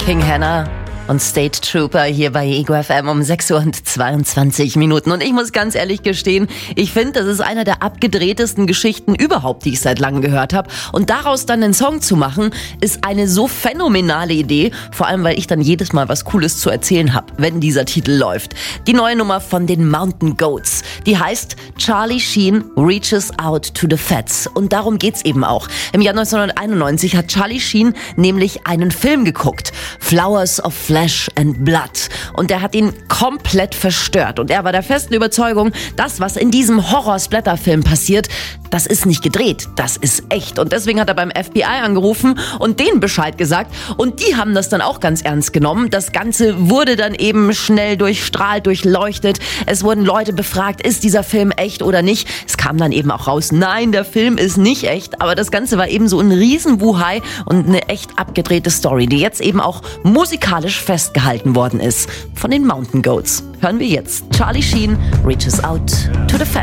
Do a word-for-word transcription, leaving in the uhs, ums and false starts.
King Hannah und State Trooper hier bei Ego F M um sechs Uhr und zweiundzwanzig Minuten. Und ich muss ganz ehrlich gestehen, ich finde, das ist einer der abgedrehtesten Geschichten überhaupt, die ich seit langem gehört habe. Und daraus dann einen Song zu machen, ist eine so phänomenale Idee. Vor allem, weil ich dann jedes Mal was Cooles zu erzählen habe, wenn dieser Titel läuft. Die neue Nummer von den Mountain Goats. Die heißt Charlie Sheen Reaches Out to the Fats. Und darum geht's eben auch. Im Jahr neunzehnhunderteinundneunzig hat Charlie Sheen nämlich einen Film geguckt. Flowers of Flesh and Blood. Und der hat ihn komplett verstört. Und er war der festen Überzeugung, das, was in diesem Horror-Splatter-Film passiert, das ist nicht gedreht, das ist echt. Und deswegen hat er beim F B I angerufen und denen Bescheid gesagt. Und die haben das dann auch ganz ernst genommen. Das Ganze wurde dann eben schnell durchstrahlt, durchleuchtet. Es wurden Leute befragt, ist dieser Film echt oder nicht? Es kam dann eben auch raus, nein, der Film ist nicht echt. Aber das Ganze war eben so ein Riesen-Wuhai und eine echt abgedrehte Story, die jetzt eben auch musikalisch festgehalten worden ist von den Mountain Goats. Hören wir jetzt Charlie Sheen Reaches Out to the Fats.